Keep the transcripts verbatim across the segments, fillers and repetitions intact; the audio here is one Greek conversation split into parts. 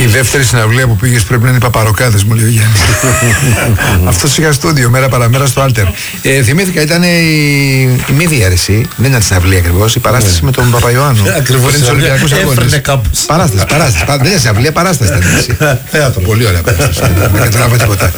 δεύτερη συναυλία που πήγες πρέπει να είναι οι Παπαροκάδες, μου λέει ο Γιάννης. Αυτό είχα στούντιο μέρα παραμέρα στο Άλτερ. Ε, θυμήθηκα, ήταν η, η μη διαίρεση, δεν ήταν συναυλία ακριβώς, η παράσταση με τον Παπαϊωάννου. Ακριβώς. Πριν τους Ολυμπιακούς Αγώνες. Παράσταση, παράσταση. Δεν είναι συναυλία, παράσταση ήταν. Θέατρο. Πολύ ωραία παράσταση. Δεν καταλάβα τίποτα.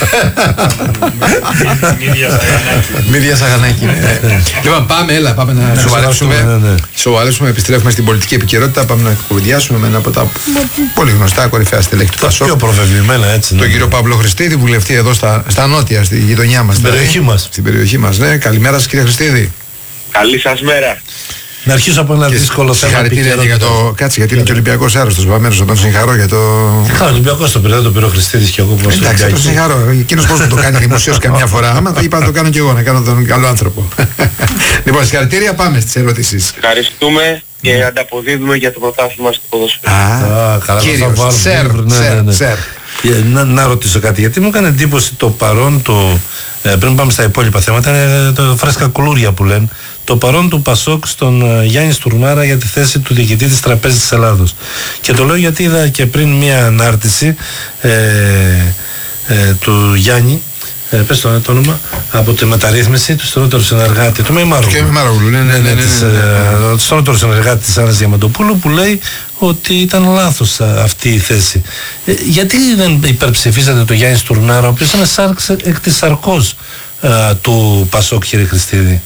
Μύδια Σαγανάκη. Λοιπόν, πάμε, έλα, πάμε να σοβαρέψουμε. Σοβαρέψουμε, επιστρέφουμε στην πολιτική επικαιρότητα. Πάμε να κουβεντιάσουμε με ένα από τα πολύ γνωστά κορυφαία στελέχη του Πασόκ. Πιο προβεβλημένα, έτσι. Τον κύριο Παύλο Χριστίδη, βουλευτή εδώ στα, στα νότια, στη γειτονιά μας. Στην περιοχή μας. Στην περιοχή μας, ναι. Καλημέρα σας, κύριε Χριστίδη. Καλή σας μέρα. Να αρχίσω από ένα δύσκολο θέμα. Συγχαρητήρια και για το. Κάτσε, γιατί είναι και Ολυμπιακός άρρωστος. Βαμμένος, να τον συγχαρώ για το. Καλά, Ολυμπιακός το πήρε, το πήρε ο Χριστίδης και εγώ πώς το Εντάξει, τον συγχαρώ. Εκείνος πώς το κάνει δημοσίως καμιά φορά. Άμα το είπα να το κάνω και εγώ, να κάνω τον καλό άνθρωπο. Λοιπόν, συγχαρητήρια, πάμε στις ερωτήσεις. Ευχαριστούμε και ανταποδίδουμε για το πρωτάθλημα στο ποδόσφαιρο. Α, καλά, σερ. Να, να ρωτήσω κάτι, γιατί μου έκανε εντύπωση το παρόν το, ε, πριν πάμε στα υπόλοιπα θέματα, είναι το φρέσκα κουλούρια που λένε, το παρόν του Πασόκ στον ε, Γιάννη Στουρνάρα για τη θέση του διοικητή της Τραπέζης της Ελλάδος. Και το λέω γιατί είδα και πριν μια ανάρτηση ε, ε, του Γιάννη, ε, πες το, το όνομα, από τη μεταρρύθμιση του στενότερου συνεργάτη του Μημαρόγλου, ναι, ναι, ναι, του στενότερου συνεργάτη της Άννας Διαμαντοπούλου, που λέει ότι ήταν λάθος αυτή η θέση. Ε, γιατί δεν υπερψηφίσατε το Γιάννη Στουρνάρα, ο οποίος είναι σάρξ εκ της σαρκός α, του Πασόκ, κύριε Χριστίδη?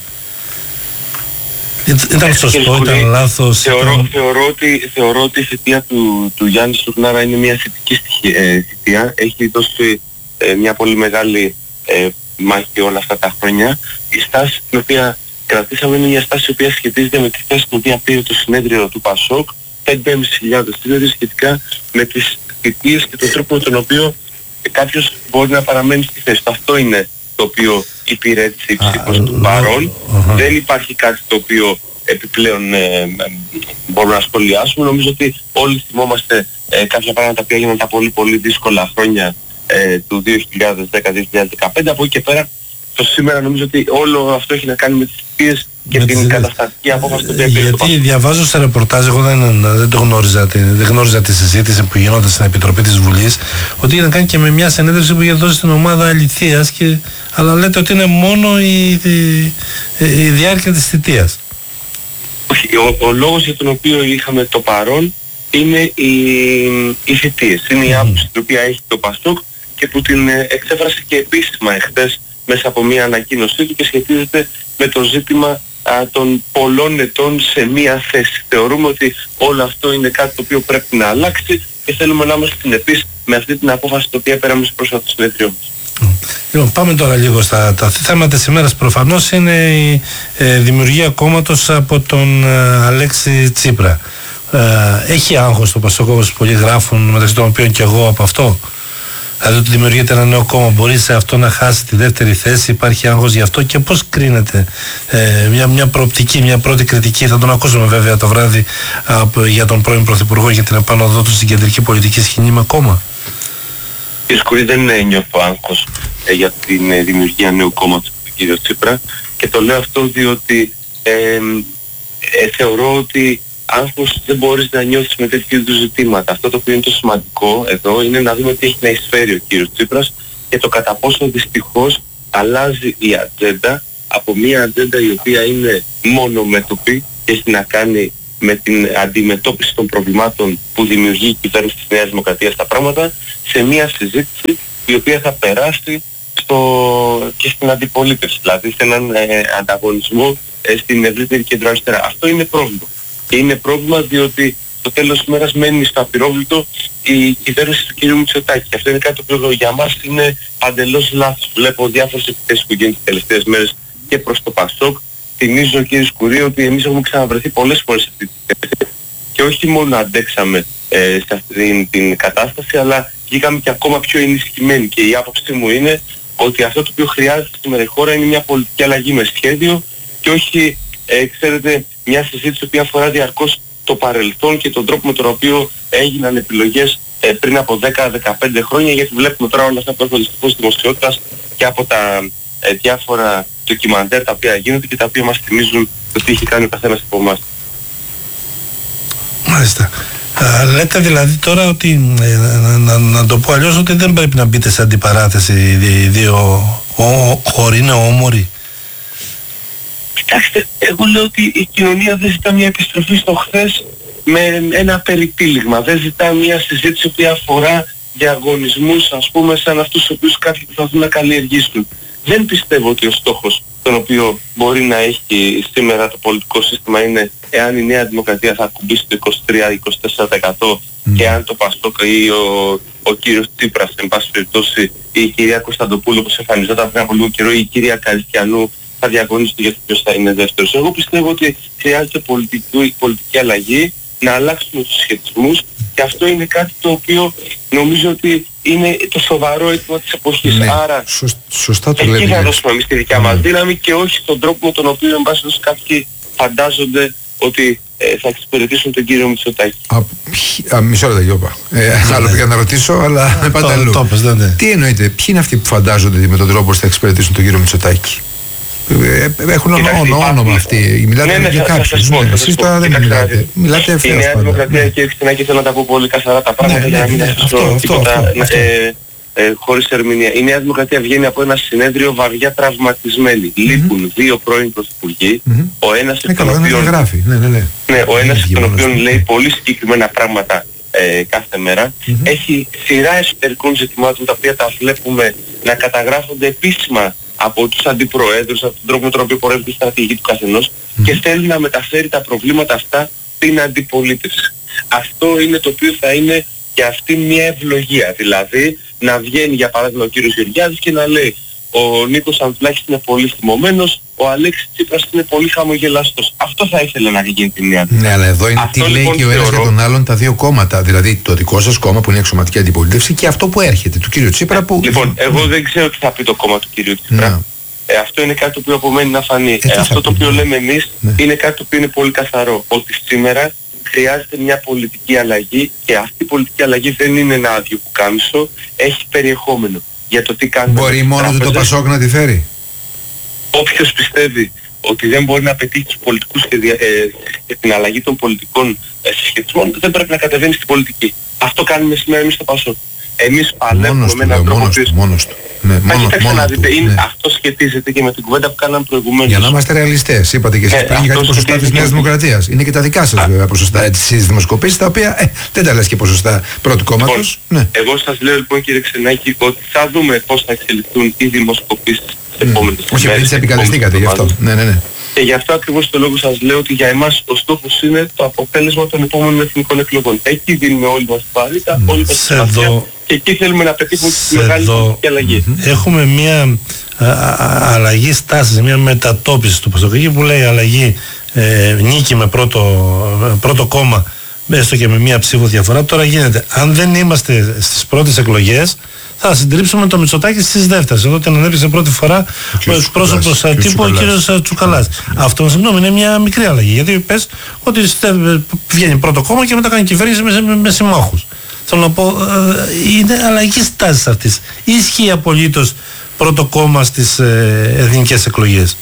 Ήταν σωστό, ήταν λάθος? Θεωρώ, ήταν... θεωρώ, ότι, θεωρώ ότι η θητεία του, του Γιάννη Στουρνάρα είναι μια θετική ε, θητεία. Έχει δώσει ε, μια πολύ μεγάλη ε, μάχη όλα αυτά τα χρόνια. Η στάση την οποία κρατήσαμε είναι μια στάση η οποία σχετίζεται με τη θέση την οποία πήρε το συνέδριο του Πασόκ, πέντε χιλιάδες δηλαδή σχετικά με τις θητείες και τον τρόπο με τον οποίο κάποιος μπορεί να παραμένει στη θέση του. Αυτό είναι το οποίο υπηρέτησε η ψήφος του παρόν. Uh-huh. Δεν υπάρχει κάτι το οποίο επιπλέον ε, μπορούμε να σχολιάσουμε. Νομίζω ότι όλοι θυμόμαστε ε, κάποια πράγματα που έγιναν τα πολύ πολύ δύσκολα χρόνια ε, του δύο χιλιάδες δέκα δύο χιλιάδες δεκαπέντε. Από εκεί και πέρα το σήμερα νομίζω ότι όλο αυτό έχει να κάνει με τις θητείες και με την τις... καταστατική απόφαση του οποία πήρε. Γιατί διαβάζω σε ρεπορτάζ, εγώ δεν, δεν το γνώριζα, δεν γνώριζα τη συζήτηση που γινόταν στην Επιτροπή της Βουλής, ότι είχε να κάνει και με μια συνέντευξη που είχε δώσει στην ομάδα Αληθείας, και, αλλά λέτε ότι είναι μόνο η, η, η διάρκεια της θητείας. Όχι, ο, ο λόγος για τον οποίο είχαμε το παρόν είναι οι, οι θητείες. Είναι mm. η άποψη την οποία έχει το Πασόκ και που την εξέφρασε και επίσημα εχθές μέσα από μια ανακοίνωσή του, και σχετίζεται με το ζήτημα α, των πολλών ετών σε μία θέση. Θεωρούμε ότι όλο αυτό είναι κάτι το οποίο πρέπει να αλλάξει και θέλουμε να είμαστε συνεπείς με αυτή την απόφαση την οποία πέραμε στο πρόσφατο συνέδριό μας. Λοιπόν, πάμε τώρα λίγο στα τα θέματα της ημέρας. Προφανώς είναι η ε, δημιουργία κόμματος από τον ε, Αλέξη Τσίπρα. Ε, έχει άγχος το Πασόκ, όπως πολλοί γράφουν, μεταξύ των οποίων και εγώ, από αυτό? Δηλαδή ότι δημιουργείται ένα νέο κόμμα, μπορεί σε αυτό να χάσει τη δεύτερη θέση, υπάρχει άγχος γι' αυτό, και πώς κρίνεται ε, μια, μια προοπτική, μια πρώτη κριτική? Θα τον ακούσουμε βέβαια το βράδυ α, για τον πρώην Πρωθυπουργό για την επάνωδό του στην κεντρική πολιτική σκηνή με κόμμα. Κύριε Σκουρή, δεν νιώθω άγχος ε, για την ε, δημιουργία νέου κόμματος του κ. Τσίπρα, και το λέω αυτό διότι ε, ε, θεωρώ ότι άγχος δεν μπορείς να νιώθεις με τέτοιου είδους ζητήματα. Αυτό το οποίο είναι το σημαντικό εδώ είναι να δούμε τι έχει να εισφέρει ο κύριος Τσίπρας και το κατά πόσο δυστυχώς αλλάζει η ατζέντα από μια ατζέντα η οποία είναι μονομέτωπη και έχει να κάνει με την αντιμετώπιση των προβλημάτων που δημιουργεί η κυβέρνηση της Νέας Δημοκρατίας στα πράγματα, σε μια συζήτηση η οποία θα περάσει στο... και στην αντιπολίτευση, δηλαδή σε έναν ε, ανταγωνισμό ε, στην ευρύτερη κεντροαριστερά. Αυτό είναι πρόβλημα. Και είναι πρόβλημα διότι στο τέλος της ημέρας μένει στο απειρόβλητο η κυβέρνηση του κ. Μητσοτάκη. Και αυτό είναι κάτι το οποίο για μας είναι παντελώς λάθος. Βλέπω διάφορες επιθέσεις που γίνονται τις τελευταίες μέρες και προς το Πασόκ. Θυμίζω, κύριε Σκουρή, ότι εμείς έχουμε ξαναβρεθεί πολλές φορές σε αυτή τη θέση και όχι μόνο αντέξαμε ε, σε αυτή την κατάσταση, αλλά βγήκαμε και ακόμα πιο ενισχυμένοι. Και η άποψή μου είναι ότι αυτό το οποίο χρειάζεται σήμερα η χώρα είναι μια πολιτική αλλαγή με σχέδιο και όχι, ε, ξέρετε, μια συζήτηση που αφορά διαρκώς το παρελθόν και τον τρόπο με τον οποίο έγιναν επιλογές ε, πριν από δέκα με δεκαπέντε χρόνια, γιατί βλέπουμε τώρα όλα αυτά που έχουν δυστυχώς δημοσιότητας και από τα ε, διάφορα ντοκιμαντέρ τα οποία γίνονται και τα οποία μας θυμίζουν το τι έχει κάνει ο καθένας από εμάς. Μάλιστα. Α, λέτε δηλαδή τώρα ότι, ε, να, να, να το πω αλλιώς, ότι δεν πρέπει να μπείτε σε αντιπαράθεση οι δύο χώροι, είναι όμοροι. Κοιτάξτε, εγώ λέω ότι η κοινωνία δεν ζητά μια επιστροφή στο χθες με ένα περιτύλιγμα. Δεν ζητά μια συζήτηση που αφορά διαγωνισμούς, ας πούμε, σαν αυτούς τους οποίους κάποιοι προσπαθούν να καλλιεργήσουν. Δεν πιστεύω ότι ο στόχος τον οποίο μπορεί να έχει σήμερα το πολιτικό σύστημα είναι εάν η Νέα Δημοκρατία θα ακουμπήσει το είκοσι τρία με είκοσι τέσσερα τοις εκατό mm. και αν το Πασόκ ή ο, ο κύριος Τσίπρας, εν πάση περιπτώσει, ή η κυρία Κωνσταντοπούλου που εμφανιζόταν πριν από λίγο καιρό, ή η κυρία Καριστιανού θα διαγωνίζονται για το ποιος θα είναι δεύτερος. Εγώ πιστεύω ότι χρειάζεται πολιτική, πολιτική αλλαγή, να αλλάξουμε τους σχετισμούς, και αυτό είναι κάτι το οποίο νομίζω ότι είναι το σοβαρό αίτημα της εποχής. Ναι, άρα σωσ, σωστά το λέτε. Εκεί θα δώσουμε εμείς τη δικιά μας δύναμη και όχι τον τρόπο με τον οποίο εν πάση περιπτώσει κάποιοι φαντάζονται ότι ε, θα εξυπηρετήσουν τον κύριο Μητσοτάκη. Α, α, μισό λεπτό Γιώπα. Ε, άλλο πήγα να ρωτήσω, αλλά με πάτε αλλού. Τι εννοείτε, ποιοι είναι αυτοί που φαντάζονται ότι με τον τρόπο θα εξυπηρετήσουν τον κύριο Μητσοτάκη? Έχουν όνομα αυτοί. Μιλάτε για κάποιους. Εσείς τώρα δεν μιλάτε. Μιλάτε ευθέως. Η Νέα Δημοκρατία, κύριε Χριστινάκη, θέλω να τα πω πολύ καθαρά τα πράγματα για να μην αφήσω τίποτα χωρίς ερμηνεία. Η Νέα Δημοκρατία βγαίνει από ένα συνέδριο βαριά τραυματισμένη. Λείπουν δύο πρώην πρωθυπουργοί. Ο ένας εκ των οποίων λέει πολύ συγκεκριμένα πράγματα κάθε μέρα. Έχει σειρά εσωτερικών ζητημάτων τα οποία τα βλέπουμε να καταγράφονται επίσημα από τους αντιπροέδρους, από τον τρόπο με τον οποίο πορεύεται η στρατηγική του καθενός mm. και θέλει να μεταφέρει τα προβλήματα αυτά στην αντιπολίτευση. Αυτό είναι το οποίο θα είναι για αυτή μια ευλογία. Δηλαδή να βγαίνει για παράδειγμα ο κύριος Γεωργιάδης και να λέει ο Νίκος Ανδουλάκης είναι πολύ θυμωμένος, ο Αλέξης Τσίπρας είναι πολύ χαμογελαστός. Αυτό θα ήθελε να γίνει τη Νέα Δημοκρατία. Ναι, αλλά εδώ είναι αυτό, τι λέει λοιπόν, και ο ένας για τον άλλον τα δύο κόμματα. Δηλαδή το δικό σας κόμμα που είναι εξωματική αντιπολίτευση και αυτό που έρχεται, του κύριου Τσίπρα που... Λοιπόν, εγώ δεν ξέρω τι θα πει το κόμμα του κύριου Τσίπρα. Ε, αυτό είναι κάτι το οποίο απομένει να φανεί. Ε, ε, αυτό το οποίο λέμε εμείς ναι. είναι κάτι το οποίο είναι πολύ καθαρό. Ότι σήμερα χρειάζεται μια πολιτική αλλαγή και αυτή η πολιτική αλλαγή δεν είναι ένα άδειο πουκάμισο, έχει περιεχόμενο. Για το τι κάνουμε. Μπορεί μόνο του το Πασόκ να τη φέρει? Όποιος πιστεύει ότι δεν μπορεί να πετύχει τους πολιτικούς και, δια, ε, και την αλλαγή των πολιτικών ε, συσχετισμών, δεν πρέπει να κατεβαίνει στην πολιτική. Αυτό κάνουμε σήμερα εμείς στο Πασόκ. Εμείς παλεύουμε με έναν τρόπο... Μόνος του, μόνος του. Ναι, μόνο, κοιτάξτε μόνο να δείτε, του, είναι, ναι. αυτό σχετίζεται και με την κουβέντα που κάναμε προηγουμένως. Για να είμαστε ρεαλιστές, είπατε και εσείς ε, πριν για κάτι ποσοστά της Νέας Δημοκρατίας. Είναι και τα δικά σας βέβαια ποσοστά στις δημοσκοπήσεις, τα οποία ε, δεν τα λες και ποσοστά πρώτου κόμματος. Λοιπόν, ναι. Εγώ σας λέω λοιπόν κύριε Ξενάκη ότι θα δούμε πώς θα εξελιχθούν οι δημοσκοπήσεις στις επόμενες μέρες. Όχι, επειδή επικαλεστήκατε γι' αυτό. Ναι, ναι, ναι. Και γι' αυτό ακριβώς το λόγο σας λέω ότι για εμάς ο στόχος είναι το αποτέλεσμα των επόμενων εθνικών εκλογών. Εκεί δίνουμε όλοι μας την βαρύτητα, όλοι μας την σημασία και εκεί θέλουμε να πετύχουμε τη μεγάλη πολιτική αλλαγή. Έχουμε μια α, α, αλλαγή στάσης, μια μετατόπιση του Πασόκ που λέει αλλαγή ε, νίκη με πρώτο, πρώτο κόμμα, έστω και με μια ψήφο διαφορά. Τώρα γίνεται, αν δεν είμαστε στις πρώτες εκλογές, θα συντρίψουμε το Μητσοτάκη στις δεύτερες. Εδώ την ανέβησε πρώτη φορά ο εκπρόσωπος τύπου, ο κύριος Τσουκαλάς. Αυτό, συγγνώμη, είναι μια μικρή αλλαγή. Γιατί πες ότι βγαίνει πρώτο κόμμα και μετά κάνει κυβέρνηση με, με, με συμμάχους. Θέλω να πω, είναι αλλαγή στάσης αυτής. Ισχύει απολύτως πρώτο κόμμα στις ε, εθνικές εκλογές.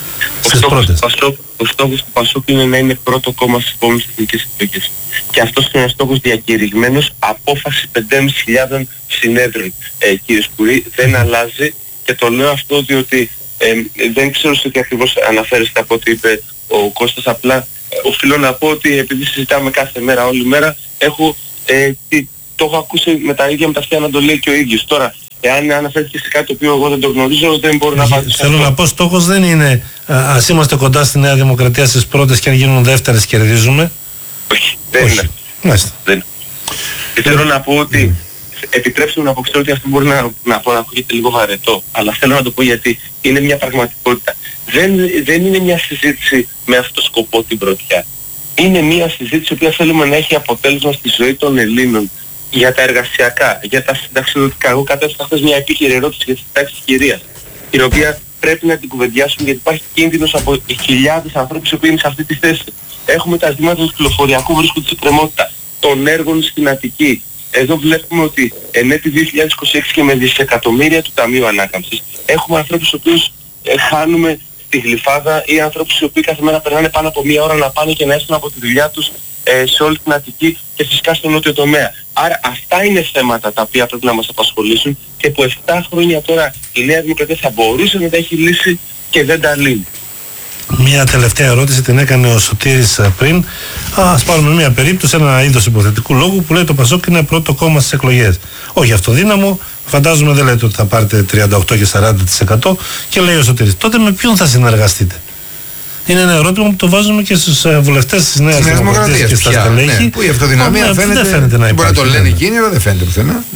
Ο στόχος, Πασόκ, ο στόχος του Πασόκ είναι να είναι πρώτο κόμμα στις επόμενες εθνικές εκλογές. Και αυτός είναι ένας στόχος διακηρυγμένος, απόφαση πέντε χιλιάδες πεντακόσιων συνέδρων. Ε, κύριε Σκουρή, δεν αλλάζει και το λέω αυτό διότι ε, δεν ξέρω σε τι ακριβώς αναφέρεστε από ό,τι είπε ο Κώστας, απλά ε, οφείλω να πω ότι επειδή συζητάμε κάθε μέρα, όλη μέρα, έχω, ε, τι, το έχω ακούσει με τα ίδια με τα αυτιά να το λέει και ο ίδιος. Τώρα, εάν αναφέρθηκε σε κάτι το οποίο εγώ δεν το γνωρίζω, δεν μπορώ να απαντήσω. Θέλω να πω, στόχος δεν είναι α, ας είμαστε κοντά στη Νέα Δημοκρατία στις πρώτες και αν γίνουν δεύτερες κερδίζουμε. Όχι, δεν είναι. Μάλιστα. Δεν. Και θέλω να πω ότι, επιτρέψτε μου να αποκριστώ ότι αυτό μπορεί να, να πω να ακούγεται λίγο βαρετό, αλλά θέλω να το πω γιατί είναι μια πραγματικότητα. Δεν, δεν είναι μια συζήτηση με αυτό το σκοπό την πρωτιά. Είναι μια συζήτηση που θέλουμε να έχει αποτέλεσμα στη ζωή των Ελλήνων. Για τα εργασιακά, για τα συνταξιδοτικά. Εγώ κατέθεσα χθες μια επίκαιρη ερώτηση για τις συντάξεις κυρίας, την οποία πρέπει να την κουβεντιάσουμε γιατί υπάρχει κίνδυνος από χιλιάδες ανθρώπους που είναι σε αυτή τη θέση. Έχουμε τα ζητήματα του κυκλοφοριακού, βρίσκονται σε κρεμότητα, των έργων στην Αττική. Εδώ βλέπουμε ότι εν έτη δύο χιλιάδες είκοσι έξι και με δισεκατομμύρια του Ταμείου Ανάκαμψης έχουμε ανθρώπους τους οποίους ε, χάνουμε στη Γλυφάδα ή ανθρώπους οι οποίοι κάθε μέρα περνάνε πάνω από μία ώρα να πάνε και να έρθουν από τη δουλειά τους ε, σε όλη την Αττική και φυσικά στον νότιο τομέα. Άρα αυτά είναι θέματα τα οποία πρέπει να μας απασχολήσουν και που επτά χρόνια τώρα η Νέα Δημοκρατία θα μπορούσε να τα έχει λύσει και δεν τα λύνει. Μια τελευταία ερώτηση την έκανε ο Σωτήρης πριν. Ας πάρουμε μια περίπτωση, ένα είδος υποθετικού λόγου που λέει το Πασόκ είναι πρώτο κόμμα στις εκλογές. Όχι αυτοδύναμο, φαντάζομαι δεν λέτε ότι θα πάρετε τριάντα οκτώ και σαράντα τοις εκατό και λέει ο Σωτήρης. Τότε με ποιον θα συνεργαστείτε? Είναι ένα ερώτημα που το βάζουμε και στους βουλευτές της Νέας Δημοκρατίας και στα στελέχη. Ναι, που η αυτοδυναμία ναι, φαίνεται, δεν φαίνεται να υπάρχει. Μπορεί να το λένε εκείνοι, αλλά δεν φαίνεται πουθενά.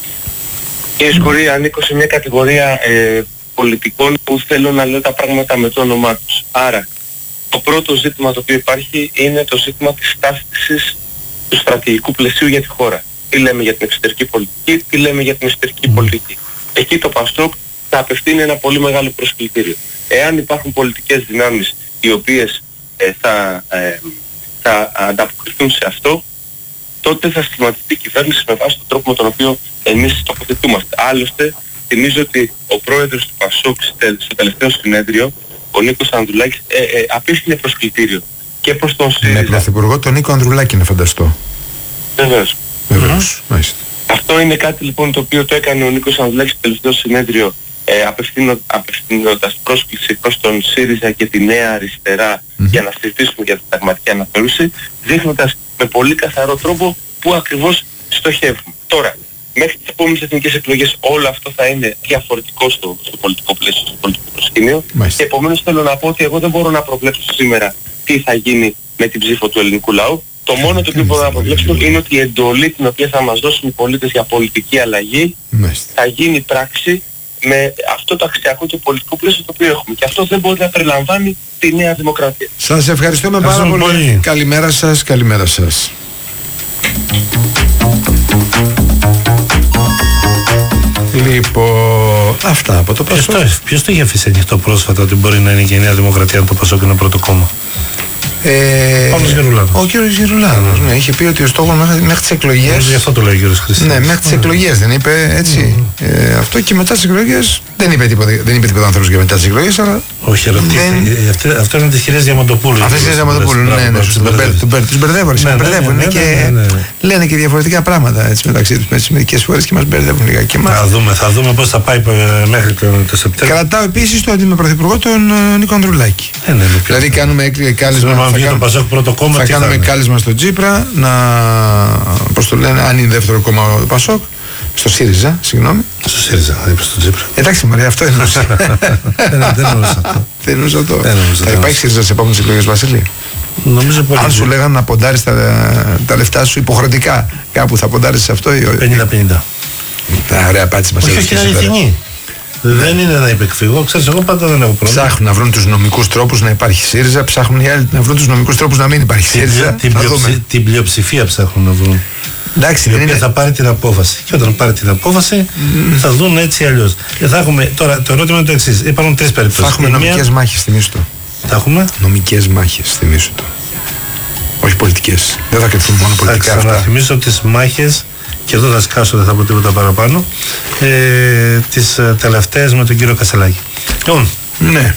Κύριε Σκουρή, ανήκω σε μια κατηγορία ε, πολιτικών που θέλουν να λένε τα πράγματα με το όνομά τους. Άρα, το πρώτο ζήτημα το οποίο υπάρχει είναι το ζήτημα της στάθμισης του στρατηγικού πλαισίου για τη χώρα. Τι λέμε για την εξωτερική πολιτική, τι λέμε για την εσωτερική mm. πολιτική. Εκεί το Πασόκ θα απευθύνει ένα πολύ μεγάλο προσκλητήριο. Εάν υπάρχουν πολιτικές δυνάμεις οι οποίες ε, θα, ε, θα ανταποκριθούν σε αυτό, τότε θα σχηματιστεί η κυβέρνηση με βάση τον τρόπο με τον οποίο εμείς τοποθετούμαστε. Άλλωστε, θυμίζω ότι ο πρόεδρος του Πασόκ στο τελευταίο συνέδριο, ο Νίκος Ανδρουλάκης, ε, ε, απίφθινε προσκλητήριο και προς τον ΣΥΡΙΖΑ. Με πρωθυπουργό τον Νίκο Ανδρουλάκη, να φανταστώ. Βεβαίως. Βεβαίως. Mm-hmm. Αυτό είναι κάτι λοιπόν το οποίο το έκανε ο Νίκος Ανδρουλάκης στο τελευταίο συνέδριο, ε, απευθύνω, απευθύνοντας πρόσκληση προς τον ΣΥΡΙΖΑ και τη Νέα Αριστερά mm-hmm. για να συζητήσουμε για την συνταγματική αναθεώρηση, δείχνοντας με πολύ καθαρό τρόπο που ακριβώς στοχεύουμε. Τώρα, μέχρι τις επόμενες εθνικές εκλογές όλο αυτό θα είναι διαφορετικό στο, στο πολιτικό πλαίσιο, στο πολιτικό προσκήνιο. Μάλιστα. Και επομένως θέλω να πω ότι εγώ δεν μπορώ να προβλέψω σήμερα τι θα γίνει με την ψήφο του ελληνικού λαού. Το μόνο το οποίο μπορώ να προβλέψω είναι ότι η εντολή την οποία θα μας δώσουν οι πολίτες για πολιτική αλλαγή Μάλιστα. θα γίνει πράξη με αυτό το αξιακό και πολιτικό πλαίσιο το οποίο έχουμε. Και αυτό δεν μπορεί να περιλαμβάνει τη Νέα Δημοκρατία. Σας ευχαριστούμε πάρα πολύ. πολύ. Καλημέρα σας, καλημέρα σας. Λοιπόν, αυτά από το Πασόκ. Ποιος το είχε αφήσει ανοιχτό πρόσφατα ότι μπορεί να είναι και η Νέα Δημοκρατία αν το Πασόκ είναι πρώτο κόμμα? Ε, ο κύριος Γερουλάνος, ναι, είχε πει ότι ο στόχος μέχρι, μέχρι τις εκλογές. Γι' αυτό το λέει ο κύριος Χριστιανός. Ναι, μέχρι τις εκλογές δεν είπε έτσι. Mm. Ε, αυτό και μετά τις εκλογές δεν είπε τίποτα, δεν είπε τίποτα άνθρωπος για μετά τις εκλογές, αλλά. Όχι, ερωτήθηκε. Δεν... Αυτό είναι της κυρίας Διαμαντοπούλου. Αυτές τις Διαμαντοπούλου, ναι, ναι, τους μπερδεύουν. Και λένε και διαφορετικά πράγματα έτσι, μεταξύ τους μερικές φορές και μας μπερδεύουν λίγα. Θα δούμε, θα δούμε πώς θα πάει μέχρι το Σεπτέμβριο. Κρατάω επίσης το ότι με πρωθυπουργό τον Νίκο Ανδρουλάκη. Δηλαδή κάνουμε κάλεσμα. Θα, κάνουμε, το πρώτο κόμμα, θα κάνουμε θα κάλεσμα στο Τσίπρα να, πώς το λένε, αν είναι δεύτερο κόμμα ο Πασόκ, στο ΣΥΡΙΖΑ, συγγνώμη. Στο ΣΥΡΙΖΑ, δεν είπε στο Τσίπρα. Εντάξει Μαρία, αυτό εννοούσα. Δεν εννοούσα αυτό. Δεν εννοούσα αυτό. Θα υπάρχει ΣΥΡΙΖΑ στις επόμενες εκλογές, Βασίλη? Νομίζω πολύ. Αν σου λέγανε να ποντάρεις τα, τα λεφτά σου υποχρεωτικά, κάπου θα ποντάρεις σε αυτό? πενήντα πενήντα. Ωραία απάντηση μας. Όχι, αληθινή. Δεν είναι να υπεκφύγω, ξέρεις, εγώ πάντα δεν έχω πρόβλημα. Ψάχνουν να βρουν τους νομικούς τρόπους να υπάρχει ΣΥΡΙΖΑ, ψάχνουν οι άλλοι να βρουν τους νομικούς τρόπους να μην υπάρχει ΣΥΡΙΖΑ. Την, πλειοψη, την πλειοψηφία ψάχνουν να βρουν. Εντάξει, η δεν οποία είναι... θα πάρει την απόφαση. Και όταν πάρει την απόφαση mm. θα δουν έτσι ή αλλιώς. Και θα έχουμε, τώρα το ερώτημα είναι το εξής. Υπάρχουν τρεις περιπτώσεις. Θα έχουμε νομικές μία... μάχες, θυμίσου το. Θα έχουμε νομικές μάχες, θυμίσου το. Όχι πολιτικές. Δεν θα κρυφθούν μόνο πολιτικά. Θα ξαναθυμίσω τις μάχες. Και εδώ θα σκάσω, δεν θα πω τίποτα παραπάνω. Ε, τις ε, τελευταίες με τον κύριο Κασελάκη. Λοιπόν. Ναι.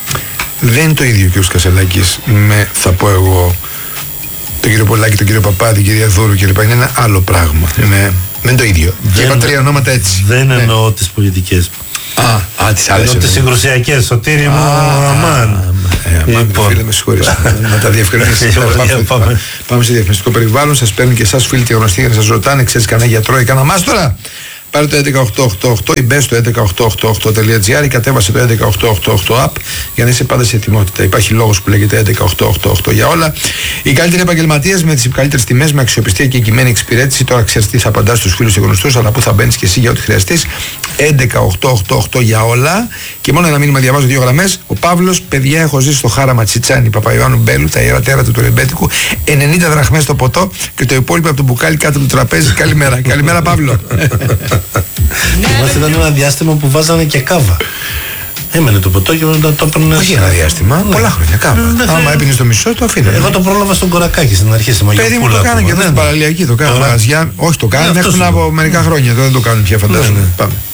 Δεν είναι το ίδιο ο κύριος Κασελάκης με, θα πω εγώ, τον κύριο Πολάκη, τον κύριο Παπά, την κυρία Δούρου κλπ. Είναι ένα άλλο πράγμα. Είναι, δεν είναι το ίδιο. Δεν είπα τρία ονόματα έτσι. Δεν ναι. εννοώ τις πολιτικές. Α, α τις άλλες. Εννοώ τις συγκρουσιακές. Σωτήρι μου, αμάν. Λοιπόν, φίλε, με συγχωρείς. Να τα διευκρινίσεις. Πάμε σε διαφημιστικό περιβάλλον. Σας παίρνουν και εσάς φίλοι και γνωστοί για να σας ρωτάνε, ξέρεις κανένα γιατρό ή κανένα μάστορα? Πάρε το έντεκα οκτώ οκτώ οκτώ ή μπε στο έντεκα οκτώ οκτώ οκτώ τελεία τζι άρ ή κατέβασε το έντεκα οκτώ οκτώ οκτώ app για να είσαι πάντα σε ετοιμότητα. Υπάρχει λόγος που λέγεται έντεκα οκτώ οκτώ οκτώ για όλα. Οι καλύτεροι επαγγελματίες με τις καλύτερες τιμές, με αξιοπιστία και εγγυημένη εξυπηρέτηση. Τώρα ξέρεις τι θα απαντάς στους φίλους και γνωστούς, αλλά που θα μπαίνεις και εσύ για ό,τι χρειαστείς. έντεκα οκτώ οκτώ οκτώ για όλα. Και μόνο ένα μήνυμα διαβάζω δύο γραμμές. Ο Παύλος, παιδιά, έχω ζήσει στο χάραμα Τσιτσάνι Παπαϊωάννου Μπέλου, τα ιερά τέρατα του Ρεμπέτικου. ενενήντα δραχμές το ποτό και το υπόλοιπο από το μπουκάλι κάτω από το τραπέζι. Καλημέρα. Καλημέρα, Παύλο. Θυμάστε, ήταν ένα διάστημα που βάζανε και κάβα. Έμενε το ποτό και μετά το έπαιρνε. Όχι ένα διάστημα, ναι. Πολλά χρόνια κάβα. Ναι, άμα έπινε στο μισό, το αφήνω. Εγώ το πρόλαβα στον Κορακάκι στην αρχή, στη Μαγιοπούλα. Παιδί μου το κάνανε και εδώ στην παραλιακή, το κάνανε. Όχι, το κάνανε, έχουν από μερικά χρόνια, τώρα δεν το κάνουν πια, φαντάζομαι. Πάμε.